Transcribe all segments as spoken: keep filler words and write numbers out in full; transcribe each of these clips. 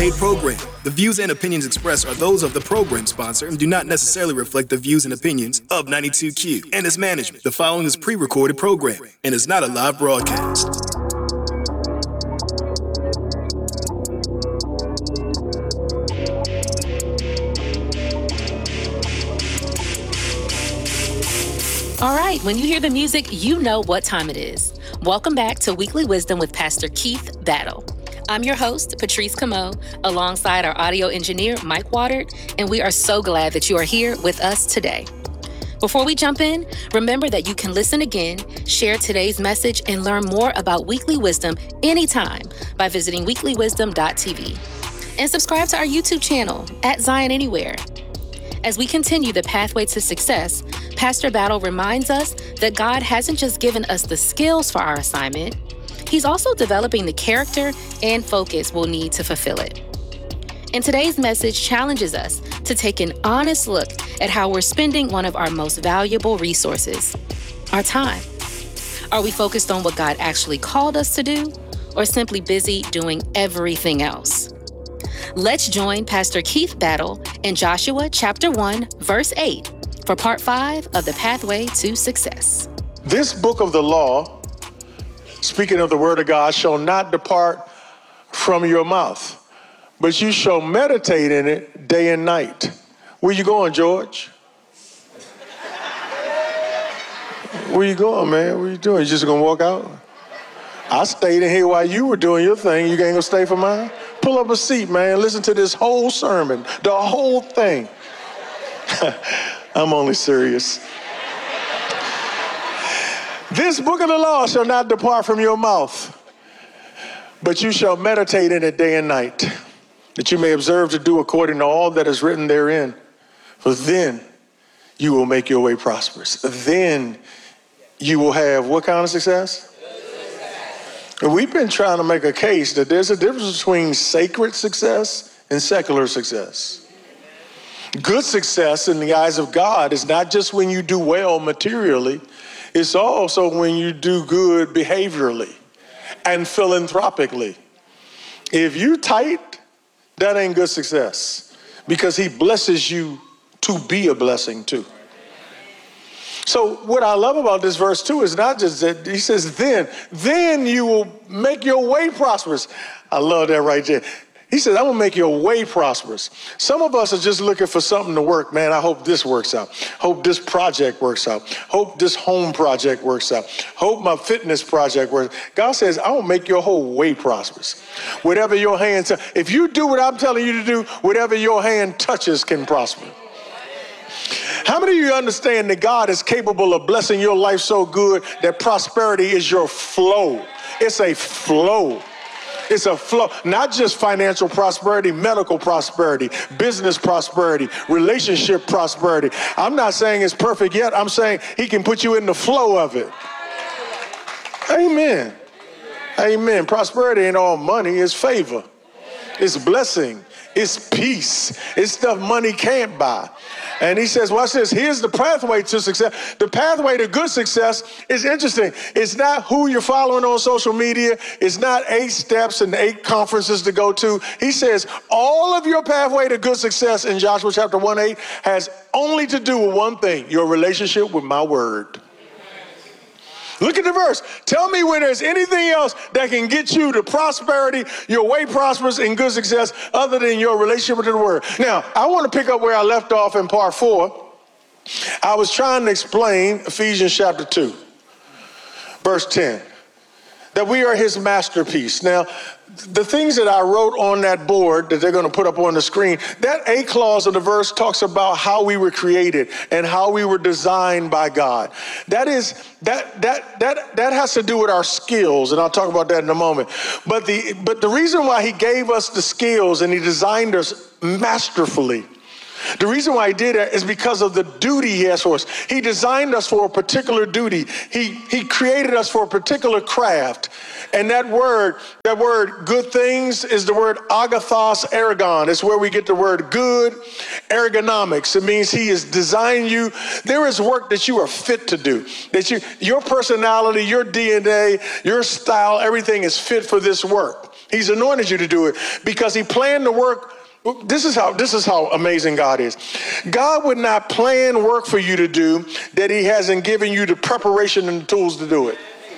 Paid program. The views and opinions expressed are those of the program sponsor and do not necessarily reflect the views and opinions of ninety-two Q and its management. The following is pre-recorded programming and is not a live broadcast. All right, when you hear the music, you know what time it is. Welcome back to Weekly Wisdom with Pastor Keith Battle. I'm your host, Patrice Camo, alongside our audio engineer, Mike Watard, and we are so glad that you are here with us today. Before we jump in, remember that you can listen again, share today's message, and learn more about Weekly Wisdom anytime by visiting weekly wisdom dot t v. And subscribe to our YouTube channel at Zion Anywhere. As we continue the pathway to success, Pastor Battle reminds us that God hasn't just given us the skills for our assignment, He's also developing the character and focus we'll need to fulfill it. And today's message challenges us to take an honest look at how we're spending one of our most valuable resources, our time. Are we focused on what God actually called us to do, or simply busy doing everything else? Let's join Pastor Keith Battle in Joshua chapter one, verse eight for part five of the Pathway to Success. This book of the law, speaking of the word of God, shall not depart from your mouth, but you shall meditate in it day and night. Where you going, George? Where you going, man? What are you doing? You just gonna walk out? I stayed in here while you were doing your thing. You ain't gonna stay for mine? Pull up a seat, man. Listen to this whole sermon, the whole thing. I'm only serious. This book of the law shall not depart from your mouth, but you shall meditate in it day and night, that you may observe to do according to all that is written therein. For then you will make your way prosperous. Then you will have what kind of success? And we've been trying to make a case that there's a difference between sacred success and secular success. Good success in the eyes of God is not just when you do well materially, it's also when you do good behaviorally and philanthropically. If you tight, that ain't good success, because he blesses you to be a blessing too. So what I love about this verse too is not just that he says, then, then you will make your way prosperous. I love that right there. He says, I'm gonna make your way prosperous. Some of us are just looking for something to work. Man, I hope this works out. Hope this project works out. Hope this home project works out. Hope my fitness project works. God says, I will make your whole way prosperous. Whatever your hand, t- if you do what I'm telling you to do, whatever your hand touches can prosper. How many of you understand that God is capable of blessing your life so good that prosperity is your flow? It's a flow. It's a flow, not just financial prosperity, medical prosperity, business prosperity, relationship prosperity. I'm not saying it's perfect yet. I'm saying he can put you in the flow of it. Amen. Amen. Prosperity ain't all money. It's favor. It's blessing. It's peace. It's stuff money can't buy. And he says, watch this, here's the pathway to success. The pathway to good success is interesting. It's not who you're following on social media. It's not eight steps and eight conferences to go to. He says all of your pathway to good success in Joshua chapter one eight has only to do with one thing, your relationship with my word. Look at the verse. Tell me when there's anything else that can get you to prosperity, your way prosperous and good success, other than your relationship with the word. Now, I want to pick up where I left off in part four. I was trying to explain Ephesians chapter two, verse ten, that we are his masterpiece. Now, the things that I wrote on that board that they're going to put up on the screen, that A clause of the verse talks about how we were created and how we were designed by God. That is, that that that that has to do with our skills, and I'll talk about that in a moment. But the but the reason why he gave us the skills and he designed us masterfully, the reason why he did that is because of the duty he has for us. He designed us for a particular duty. He he created us for a particular craft. And that word, that word good things is the word agathos ergon. It's where we get the word good, ergonomics. It means he has designed you. There is work that you are fit to do. That you, your personality, your D N A, your style, everything is fit for this work. He's anointed you to do it because he planned the work. This is how this is how amazing God is. God would not plan work for you to do that he hasn't given you the preparation and the tools to do it.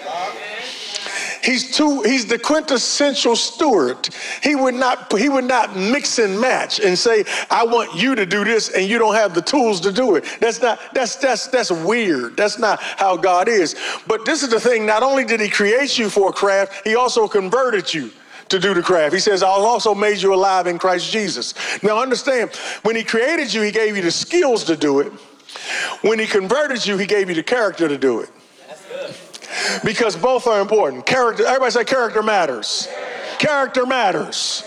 He's too, he's the quintessential steward. He would not, he would not mix and match and say, I want you to do this and you don't have the tools to do it. That's not, that's, that's, that's weird. That's not how God is. But this is the thing. Not only did he create you for a craft, he also converted you to do the craft. He says, I also made you alive in Christ Jesus. Now understand, when he created you, he gave you the skills to do it. When he converted you, he gave you the character to do it. Because both are important. Character, everybody say character matters. Character matters.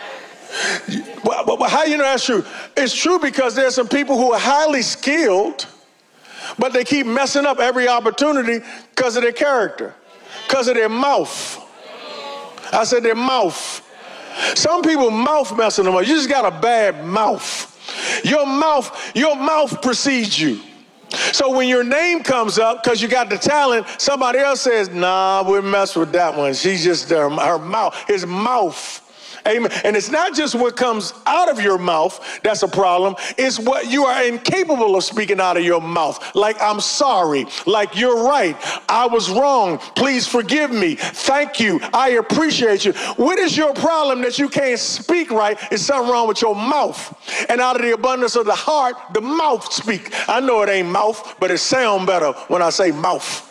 Well, well, how do you know that's true? It's true because there's some people who are highly skilled, but they keep messing up every opportunity because of their character, because of their mouth. I said their mouth. Some people mouth messing them up. You just got a bad mouth. Your mouth, your mouth precedes you. So when your name comes up, because you got the talent, somebody else says, nah, we'll mess with that one. She's just her, her mouth, his mouth. Amen. And it's not just what comes out of your mouth that's a problem. It's what you are incapable of speaking out of your mouth. Like, I'm sorry. Like, you're right. I was wrong. Please forgive me. Thank you. I appreciate you. What is your problem that you can't speak right? Is something wrong with your mouth. And out of the abundance of the heart, the mouth speak. I know it ain't mouth, but it sounds better when I say mouth.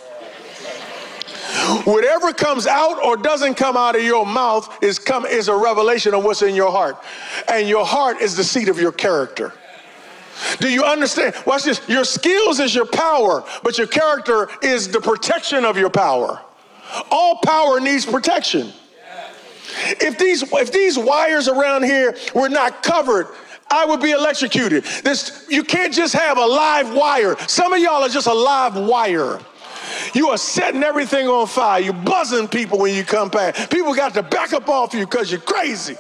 Whatever comes out or doesn't come out of your mouth is come is a revelation of what's in your heart. And your heart is the seat of your character. Do you understand? Watch this. Your skills is your power, but your character is the protection of your power. All power needs protection. If these, if these wires around here were not covered, I would be electrocuted. This, you can't just have a live wire. Some of y'all are just a live wire. You are setting everything on fire. You're buzzing people when you come past. People got to back up off you because you're crazy.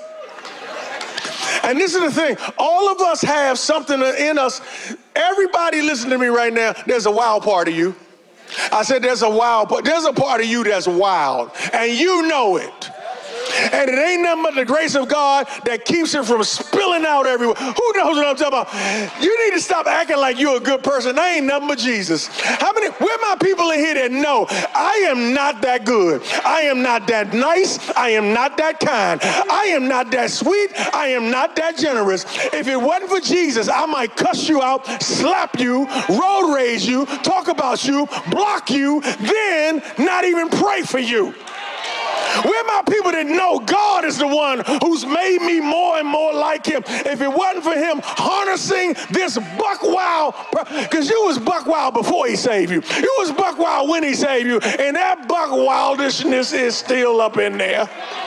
And this is the thing. All of us have something in us. Everybody listen to me right now. There's a wild part of you. I said there's a wild part. There's a part of you that's wild. And you know it. And it ain't nothing but the grace of God that keeps it from spilling out everywhere. Who knows what I'm talking about? You need to stop acting like you're a good person. I ain't nothing but Jesus. How many, where my people in here that know I am not that good? I am not that nice. I am not that kind. I am not that sweet. I am not that generous. If it wasn't for Jesus, I might cuss you out, slap you, road rage you, talk about you, block you, then not even pray for you. Where my people that know God is the one who's made me more and more like him. If it wasn't for him harnessing this buck wild, because you was buck wild before he saved you. You was buck wild when he saved you. And that buck wildishness is still up in there.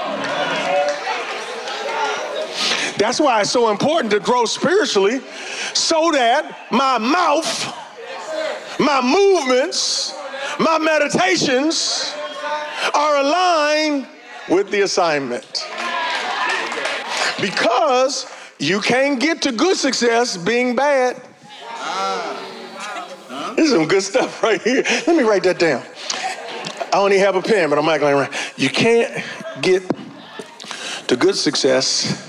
That's why it's so important to grow spiritually, so that my mouth, my movements, my meditations are aligned with the assignment. Because you can't get to good success being bad. This is some good stuff right here. Let me write that down. I only have a pen, but I'm not going to write. You can't get to good success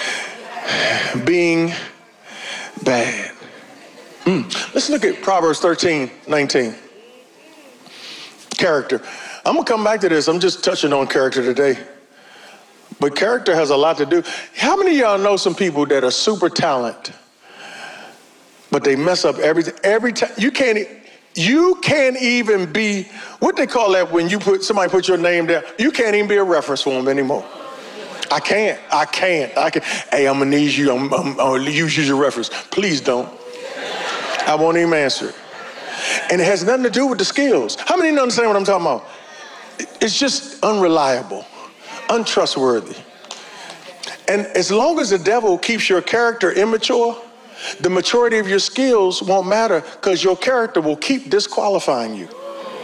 being bad. Mm. Let's look at Proverbs thirteen nineteen. Character. I'm going to come back to this. I'm just touching on character today. But character has a lot to do. How many of y'all know some people that are super talented, but they mess up everything? Every time. You can't, you can't even be, what they call that when you put, somebody put your name there, you can't even be a reference for them anymore. I can't. I can't. I can. Hey, I'm going to need you. I'm, I'm, I'm going to use you as a reference. Please don't. I won't even answer it. And it has nothing to do with the skills. How many understand what I'm talking about? It's just unreliable, untrustworthy. And as long as the devil keeps your character immature, the maturity of your skills won't matter because your character will keep disqualifying you.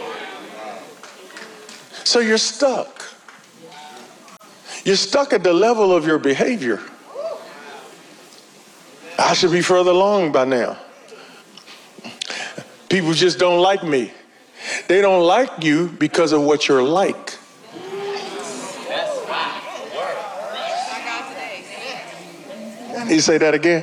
So you're stuck. You're stuck at the level of your behavior. I should be further along by now. People just don't like me. They don't like you because of what you're like. You say that again?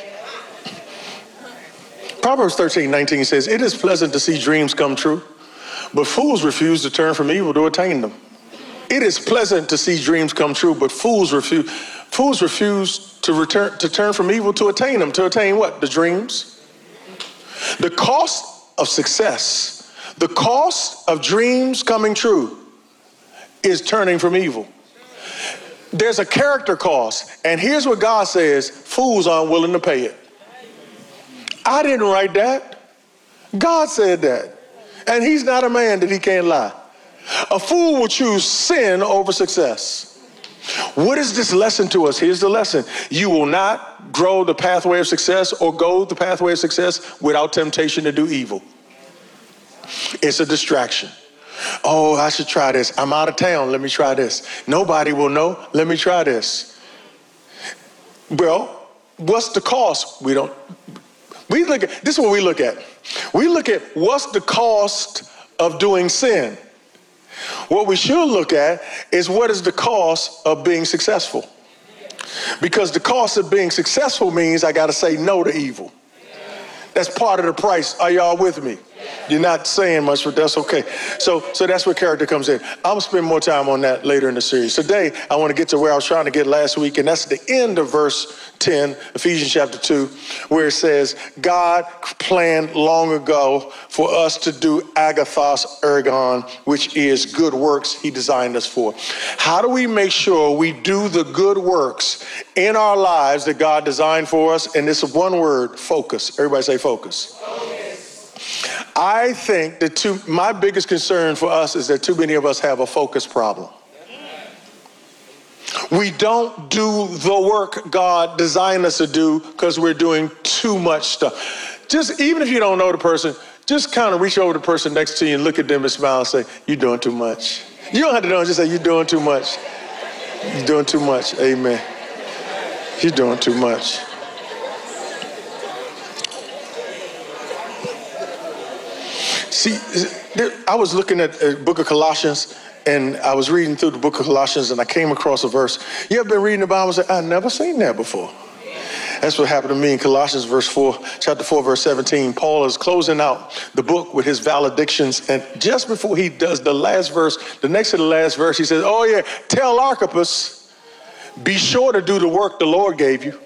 Proverbs thirteen nineteen says, it is pleasant to see dreams come true, but fools refuse to turn from evil to attain them. It is pleasant to see dreams come true, but fools refuse fools refuse to return to turn from evil to attain them. To attain what? The dreams. The cost of success, the cost of dreams coming true is turning from evil. There's a character cost, and here's what God says, fools aren't willing to pay it. I didn't write that. God said that. And he's not a man that he can't lie. A fool will choose sin over success. What is this lesson to us? Here's the lesson. You will not grow the pathway of success or go the pathway of success without temptation to do evil. It's a distraction. Oh, I should try this. I'm out of town. Let me try this. Nobody will know. Let me try this. Well, what's the cost? We don't. We look at, this is what we look at. We look at what's the cost of doing sin. What we should look at is what is the cost of being successful. Because the cost of being successful means I got to say no to evil. That's part of the price. Are y'all with me? You're not saying much, but that's okay. So, so that's where character comes in. I'm going to spend more time on that later in the series. Today, I want to get to where I was trying to get last week, and that's the end of verse ten, Ephesians chapter two, where it says, God planned long ago for us to do agathos ergon, which is good works he designed us for. How do we make sure we do the good works in our lives that God designed for us? And this is one word, focus. Everybody say focus. I think that too, my biggest concern for us is that too many of us have a focus problem. We don't do the work God designed us to do because we're doing too much stuff. Just even if you don't know the person, just kind of reach over to the person next to you and look at them and smile and say, you're doing too much. You don't have to know, just say, you're doing too much. You're doing too much. Amen. You're doing too much. See, I was looking at the book of Colossians, and I was reading through the book of Colossians, and I came across a verse. You ever been reading the Bible and say, I've never seen that before? That's what happened to me in Colossians verse four, chapter four, verse seventeen. Paul is closing out the book with his valedictions, and just before he does the last verse, the next to the last verse, he says, oh yeah, tell Archippus, be sure to do the work the Lord gave you.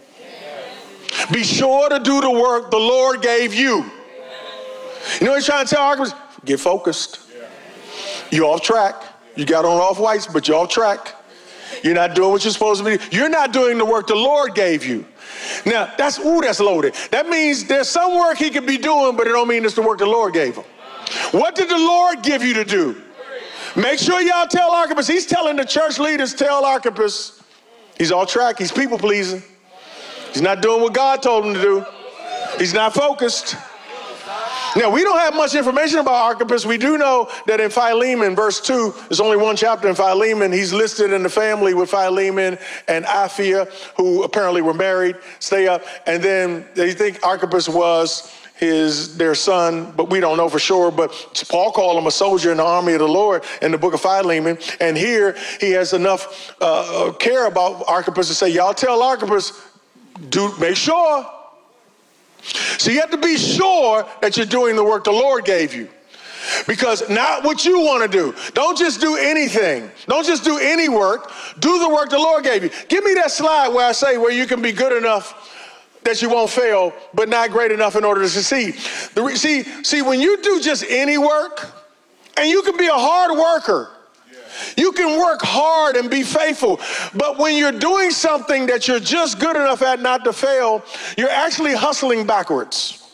Be sure to do the work the Lord gave you. You know what he's trying to tell Archippus? Get focused. You're off track. You got on off whites, but you're off track. You're not doing what you're supposed to be. You're not doing the work the Lord gave you. Now, that's, ooh, that's loaded. That means there's some work he could be doing, but it don't mean it's the work the Lord gave him. What did the Lord give you to do? Make sure y'all tell Archippus. He's telling the church leaders, tell Archippus. He's off track. He's people pleasing. He's not doing what God told him to do. He's not focused. Now, we don't have much information about Archippus. We do know that in Philemon, verse two, there's only one chapter in Philemon. He's listed in the family with Philemon and Apphia, who apparently were married. Stay up. And then they think Archippus was his their son, but we don't know for sure. But Paul called him a soldier in the army of the Lord in the book of Philemon. And here he has enough uh, care about Archippus to say, y'all tell Archippus, do make sure. So you have to be sure that you're doing the work the Lord gave you. Because not what you want to do. Don't just do anything. Don't just do any work. Do the work the Lord gave you. Give me that slide where I say where you can be good enough that you won't fail, but not great enough in order to succeed. The re- see, see, when you do just any work, and you can be a hard worker, you can work hard and be faithful, but when you're doing something that you're just good enough at not to fail, you're actually hustling backwards.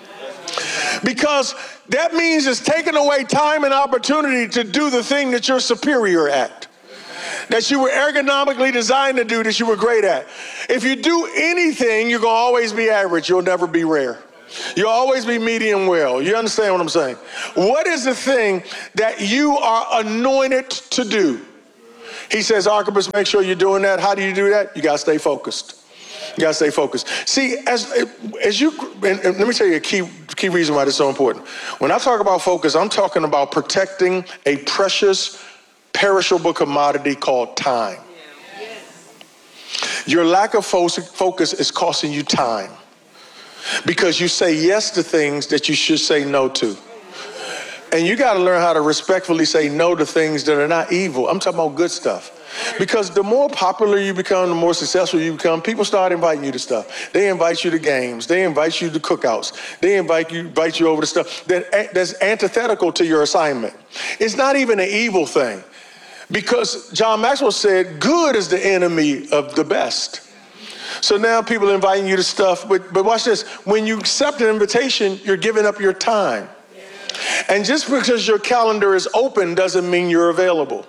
Because that means it's taking away time and opportunity to do the thing that you're superior at, that you were ergonomically designed to do, that you were great at. If you do anything, you're going to always be average. You'll never be rare. You'll always be medium well. You understand what I'm saying? What is the thing that you are anointed to do? He says, Archippus, make sure you're doing that. How do you do that? You got to stay focused. You got to stay focused. See, as as you, and, and let me tell you a key, key reason why this is so important. When I talk about focus, I'm talking about protecting a precious, perishable commodity called time. Your lack of fo- focus is costing you time because you say yes to things that you should say no to. And you got to learn how to respectfully say no to things that are not evil. I'm talking about good stuff. Because the more popular you become, the more successful you become, people start inviting you to stuff. They invite you to games. They invite you to cookouts. They invite you, invite you over to stuff that, that's antithetical to your assignment. It's not even an evil thing. Because John Maxwell said, good is the enemy of the best. So now people are inviting you to stuff, but, but watch this. When you accept an invitation, you're giving up your time. And just because your calendar is open doesn't mean you're available.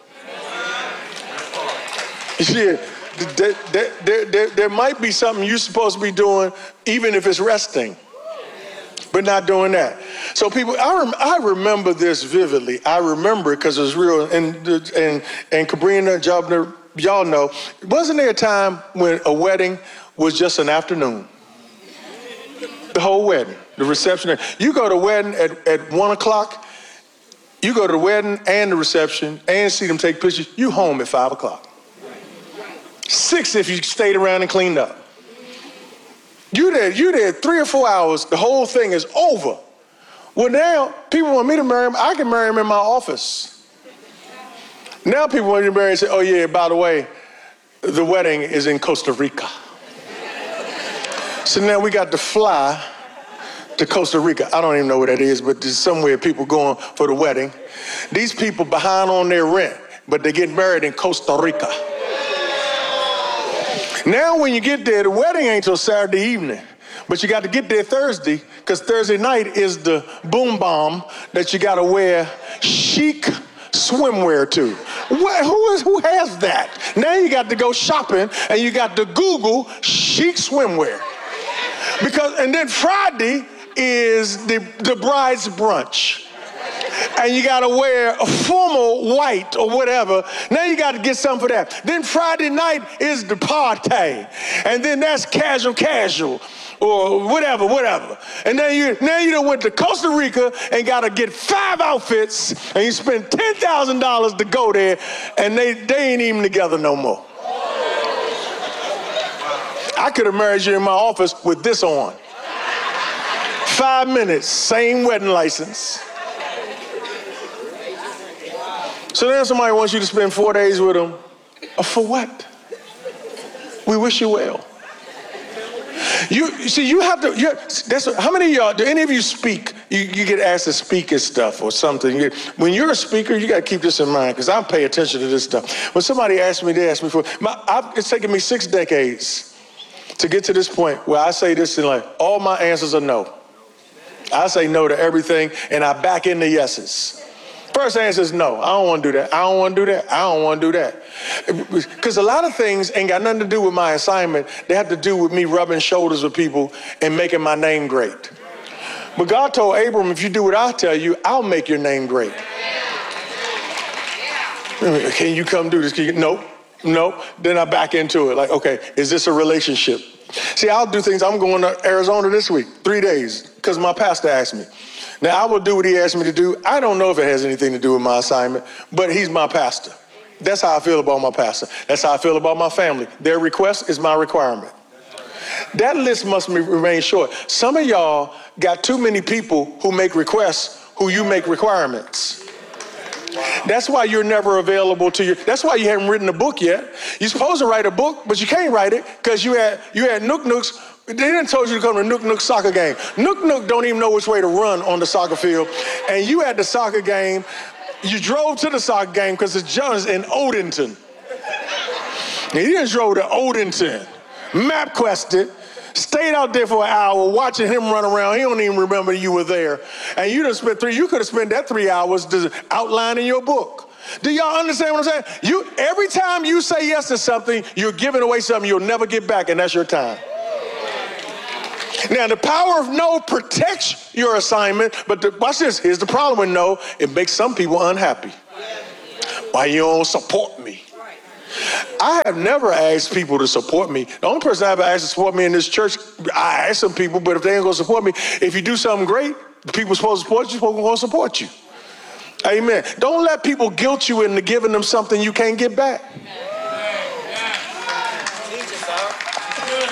You see, there, there, there, there might be something you're supposed to be doing, even if it's resting, but not doing that. So people, I, rem, I remember this vividly. I remember it because it was real. And, and, and Cabrina, Jobner, y'all know, wasn't there a time when a wedding was just an afternoon? The whole wedding, the reception. You go to a wedding at, at one o'clock, you go to the wedding and the reception and see them take pictures, you home at five o'clock. Six if you stayed around and cleaned up. You there, you there three or four hours, the whole thing is over. Well, now people want me to marry him. I can marry him in my office. Now people want you to marry and say, oh yeah, by the way, the wedding is in Costa Rica. So now we got to fly to Costa Rica. I don't even know where that is, but there's somewhere people going for the wedding. These people behind on their rent, but they get married in Costa Rica. Now when you get there, the wedding ain't till Saturday evening, but you got to get there Thursday, because Thursday night is the boom bomb that you got to wear chic swimwear to. What, who, is, who has that? Now you got to go shopping and you got to Google chic swimwear. Because, and then Friday is the, the bride's brunch. And you gotta wear a formal white or whatever. Now you gotta get something for that. Then Friday night is the party. And then that's casual, casual, or whatever, whatever. And then you, now you done went to Costa Rica and gotta get five outfits, and you spend ten thousand dollars to go there, and they, they ain't even together no more. I could have married you in my office with this on. Five minutes, same wedding license. So then somebody wants you to spend four days with them. Uh, for what? We wish you well. You, you see, you have to, you, that's, how many of y'all, do any of you speak? You, you get asked to speak at stuff or something. You, when you're a speaker, you got to keep this in mind, because I pay attention to this stuff. When somebody asks me, they ask me for, my, I've, it's taken me six decades to get to this point where I say this in like, all my answers are no. I say no to everything, and I back into yeses. First answer is no. I don't want to do that. I don't want to do that. I don't want to do that. Because a lot of things ain't got nothing to do with my assignment. They have to do with me rubbing shoulders with people and making my name great. But God told Abram, if you do what I tell you, I'll make your name great. Can you come do this? Can you? Nope. Nope. Then I back into it. Like, okay, is this a relationship? See, I'll do things. I'm going to Arizona this week, three days, because my pastor asked me. Now, I will do what he asked me to do. I don't know if it has anything to do with my assignment, but he's my pastor. That's how I feel about my pastor. That's how I feel about my family. Their request is my requirement. That list must remain short. Some of y'all got too many people who make requests who you make requirements. That's why you're never available to your, that's why you haven't written a book yet. You're supposed to write a book, but you can't write it because you had, you had Nook Nooks. They didn't told you to come to Nook Nook soccer game. Nook Nook don't even know which way to run on the soccer field. And you at the soccer game, you drove to the soccer game because the judge in Odenton. And you just drove to Odenton, map quested, stayed out there for an hour watching him run around. He don't even remember you were there. And you done spent three, you could have spent that three hours outlining your book. Do y'all understand what I'm saying? You, every time you say yes to something, you're giving away something you'll never get back, and that's your time. Now, the power of no protects your assignment, but the, watch this. Here's the problem with no. It makes some people unhappy. Why you don't support me? I have never asked people to support me. The only person I ever asked to support me in this church, I asked some people, but if they ain't gonna support me, if you do something great, people supposed to support you, people gonna support you. Amen. Don't let people guilt you into giving them something you can't get back.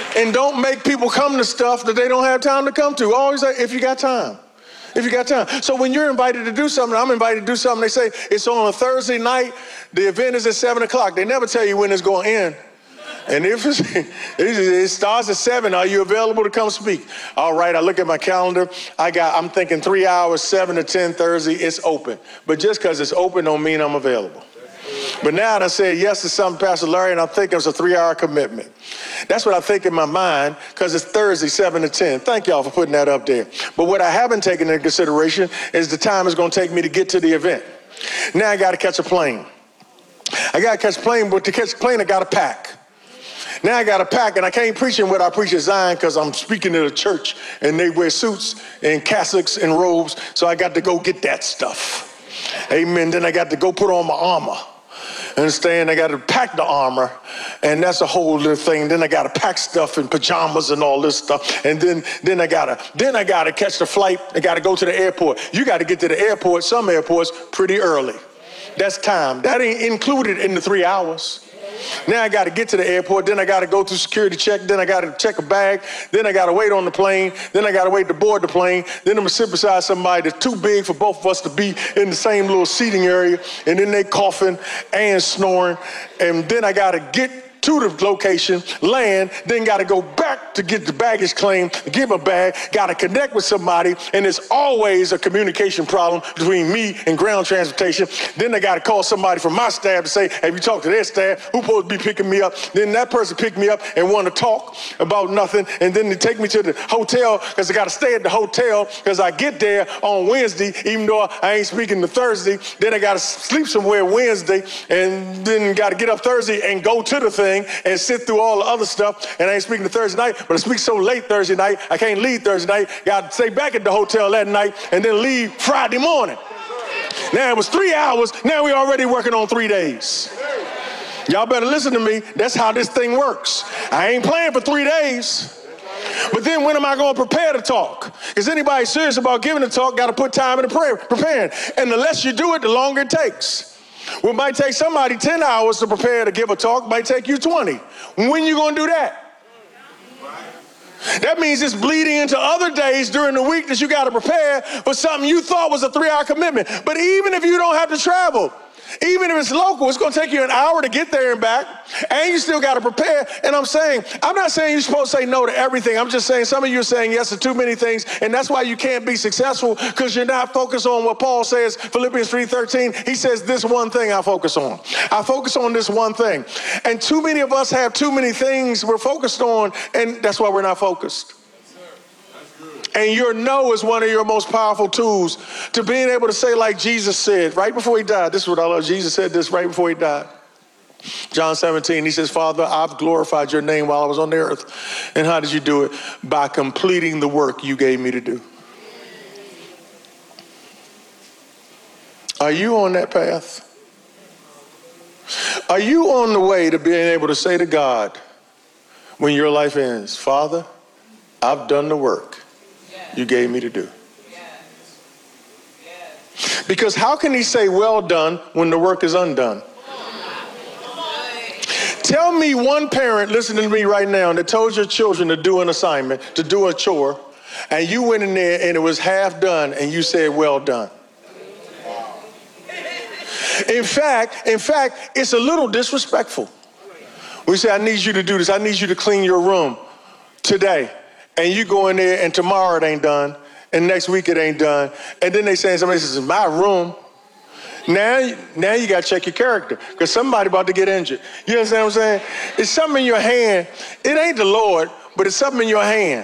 And don't make people come to stuff that they don't have time to come to. Always say, if you got time. If you got time. So when you're invited to do something, I'm invited to do something, they say it's on a Thursday night, the event is at seven o'clock. They never tell you when it's going to end. And if it's, it starts at seven, are you available to come speak? All right, I look at my calendar. I got, I'm thinking three hours, seven to ten Thursday, it's open. But just because it's open don't mean I'm available. But now I said yes to something, Pastor Larry, and I'm thinking it's a three-hour commitment. That's what I think in my mind, because it's Thursday, seven to ten. Thank y'all for putting that up there. But what I haven't taken into consideration is the time it's going to take me to get to the event. Now I got to catch a plane. I got to catch a plane, but to catch a plane, I got to pack. Now I got to pack, and I can't preach in what I preach at Zion because I'm speaking to the church, and they wear suits and cassocks and robes, so I got to go get that stuff. Amen. Then I got to go put on my armor. Understand? I got to pack the armor, and that's a whole little thing. Then I got to pack stuff and pajamas and all this stuff, and then then I gotta then I gotta catch the flight. I got to go to the airport. You got to get to the airport. Some airports pretty early. That's time. That ain't included in the three hours. Now I got to get to the airport, then I got to go through security check, then I got to check a bag, then I got to wait on the plane, then I got to wait to board the plane, then I'm going to sit beside somebody that's too big for both of us to be in the same little seating area, and then they coughing and snoring, and then I got to get to the location, land, then got to go back to get the baggage claim, give my bag, got to connect with somebody, and there's always a communication problem between me and ground transportation. Then they got to call somebody from my staff to say, have you talked to their staff? Who's supposed to be picking me up? Then that person picked me up and want to talk about nothing, and then they take me to the hotel because I got to stay at the hotel because I get there on Wednesday, even though I ain't speaking to Thursday. Then I got to sleep somewhere Wednesday, and then got to get up Thursday and go to the thing and sit through all the other stuff, and I ain't speaking to Thursday night, but I speak so late Thursday night, I can't leave Thursday night, got to stay back at the hotel that night, and then leave Friday morning. Now it was three hours, now we already working on three days. Y'all better listen to me, that's how this thing works. I ain't playing for three days. But then when am I going to prepare to talk? Is anybody serious about giving a talk, got to put time into prayer, preparing. And the less you do it, the longer it takes. Well, it might take somebody ten hours to prepare to give a talk, might take you twenty. When you going to do that? That means it's bleeding into other days during the week that you got to prepare for something you thought was a three-hour commitment. But even if you don't have to travel, even if it's local, it's going to take you an hour to get there and back, and you still got to prepare. And I'm saying, I'm not saying you're supposed to say no to everything. I'm just saying some of you are saying yes to too many things, and that's why you can't be successful, because you're not focused on what Paul says, Philippians three thirteen. He says, this one thing I focus on. I focus on this one thing. And too many of us have too many things we're focused on, and that's why we're not focused. And your no is one of your most powerful tools to being able to say like Jesus said right before he died. This is what I love. Jesus said this right before he died. John seventeen, he says, Father, I've glorified your name while I was on the earth. And how did you do it? By completing the work you gave me to do. Are you on that path? Are you on the way to being able to say to God when your life ends, Father, I've done the work you gave me to do? Because how can he say well done when the work is undone? Tell me one parent listening to me right now that told your children to do an assignment, to do a chore, and you went in there and it was half done and you said well done. In fact, in fact, it's a little disrespectful. We say, I need you to do this. I need you to clean your room today. And you go in there and tomorrow it ain't done, and next week it ain't done. And then they say, somebody says, it's my room. Now, now you got to check your character, because somebody about to get injured. You understand what I'm saying? It's something in your hand. It ain't the Lord, but it's something in your hand.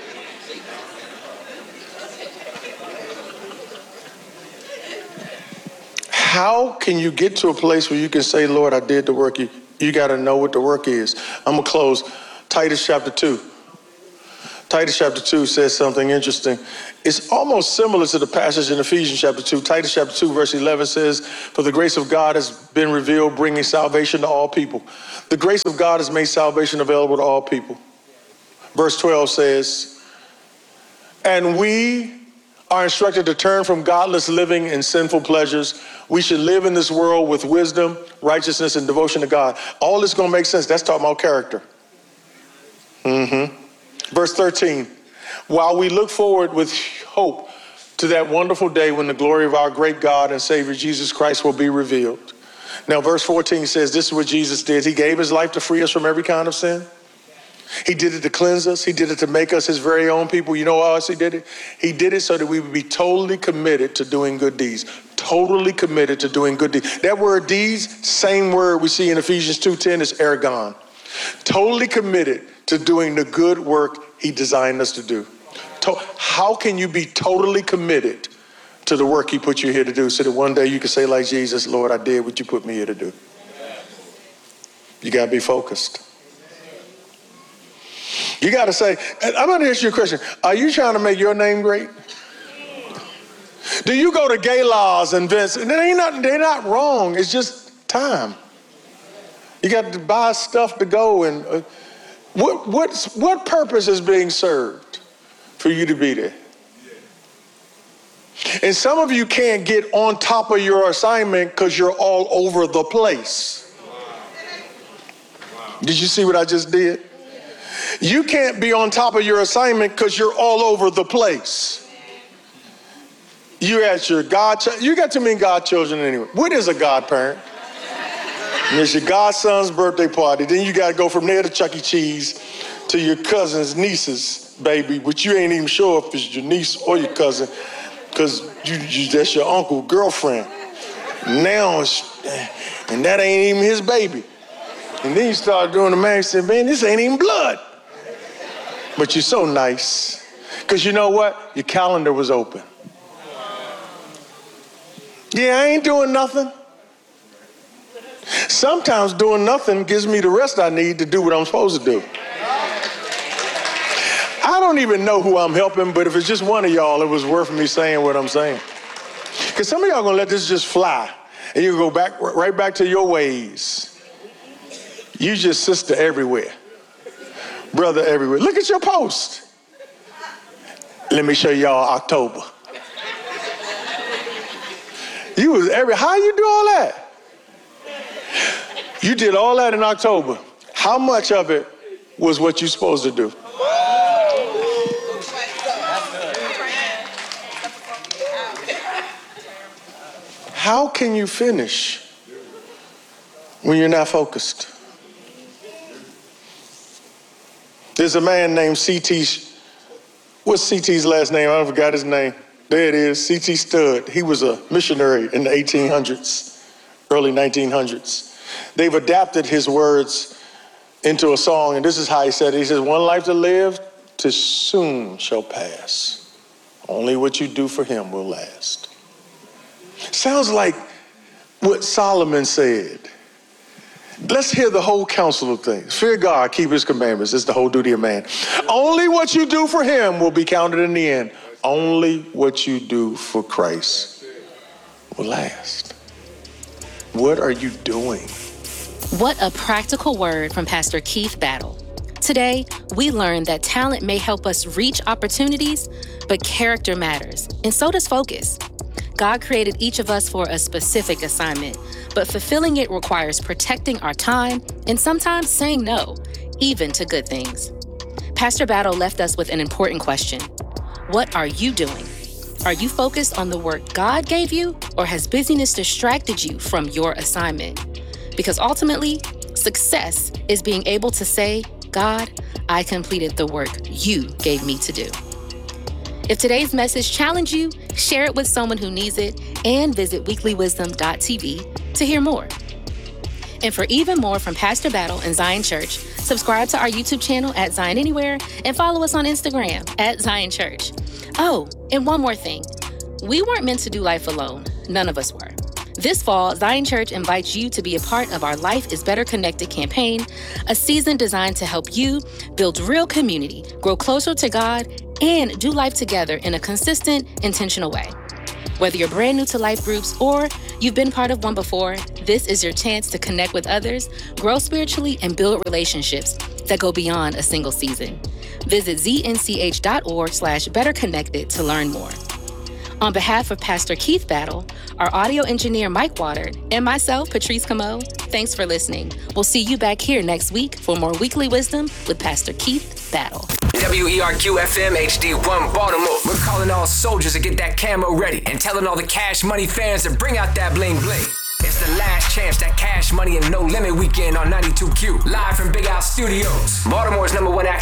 How can you get to a place where you can say, Lord, I did the work? You, you got to know what the work is. I'm going to close. Titus chapter two. Titus chapter two says something interesting. It's almost similar to the passage in Ephesians chapter two. Titus chapter two, verse eleven says, for the grace of God has been revealed, bringing salvation to all people. The grace of God has made salvation available to all people. Verse twelve says, and we are instructed to turn from godless living and sinful pleasures. We should live in this world with wisdom, righteousness, and devotion to God. All this is going to make sense. That's talking about character. Mm-hmm. Verse thirteen, while we look forward with hope to that wonderful day when the glory of our great God and Savior Jesus Christ will be revealed. Now, verse fourteen says, this is what Jesus did. He gave his life to free us from every kind of sin. He did it to cleanse us. He did it to make us his very own people. You know how else he did it? He did it so that we would be totally committed to doing good deeds. Totally committed to doing good deeds. That word deeds, same word we see in Ephesians two ten is ergon. Totally committed to doing the good work he designed us to do. To- how can you be totally committed to the work he put you here to do so that one day you can say like Jesus, Lord, I did what you put me here to do. You got to be focused. You got to say, I'm going to ask you a question. Are you trying to make your name great? Do you go to galas and events? And they're not, they're not wrong. It's just time. You got to buy stuff to go. And uh, what, what's, what purpose is being served for you to be there? And some of you can't get on top of your assignment because you're all over the place. Did you see what I just did? You can't be on top of your assignment because you're all over the place. You at your God, you got too many God children anyway. What is a God parent? And it's your godson's birthday party. Then you got to go from there to Chuck E. Cheese to your cousin's niece's baby, which you ain't even sure if it's your niece or your cousin, because you, you, that's your uncle, girlfriend. Now, it's, and that ain't even his baby. And then you start doing the math and say, man, this ain't even blood. But you're so nice. Because you know what? Your calendar was open. Yeah, I ain't doing nothing. Sometimes doing nothing gives me the rest I need to do what I'm supposed to do. I don't even know who I'm helping, but if it's just one of y'all, it was worth me saying what I'm saying. Because some of y'all gonna let this just fly, and you go back right back to your ways. You just sister everywhere, brother everywhere. Look at your post. Let me show y'all October. You was every, how you do all that? You did all that in October. How much of it was what you're supposed to do? How can you finish when you're not focused? There's a man named C T What's C T's last name? I forgot his name. There it is, C T Studd. He was a missionary in the eighteen hundreds, early nineteen hundreds. They've adapted his words into a song, and this is how he said it. He says, one life to live, 'tis soon shall pass. Only what you do for him will last. Sounds like what Solomon said. Let's hear the whole counsel of things. Fear God, keep his commandments. It's the whole duty of man. Only what you do for him will be counted in the end. Only what you do for Christ will last. What are you doing? What a practical word from Pastor Keith Battle. Today, we learned that talent may help us reach opportunities, but character matters, and so does focus. God created each of us for a specific assignment, but fulfilling it requires protecting our time and sometimes saying no, even to good things. Pastor Battle left us with an important question. What are you doing? Are you focused on the work God gave you, or has busyness distracted you from your assignment? Because ultimately, success is being able to say, God, I completed the work you gave me to do. If today's message challenged you, share it with someone who needs it, and visit weekly wisdom dot t v to hear more. And for even more from Pastor Battle and Zion Church, subscribe to our YouTube channel at Zion Anywhere and follow us on Instagram at Zion Church. Oh, and one more thing. We weren't meant to do life alone. None of us were. This fall, Zion Church invites you to be a part of our Life is Better Connected campaign, a season designed to help you build real community, grow closer to God, and do life together in a consistent, intentional way. Whether you're brand new to life groups or you've been part of one before, this is your chance to connect with others, grow spiritually, and build relationships that go beyond a single season. Visit z n c h dot org slash better connected to learn more. On behalf of Pastor Keith Battle, our audio engineer Mike Watard, and myself, Patrice Camo, thanks for listening. We'll see you back here next week for more Weekly Wisdom with Pastor Keith Battle. W E R Q F M H D one Baltimore. We're calling all soldiers to get that camo ready and telling all the Cash Money fans to bring out that bling bling. It's the last chance, that Cash Money and No Limit weekend on ninety-two Q. Live from Big Out Studios. Baltimore's number one act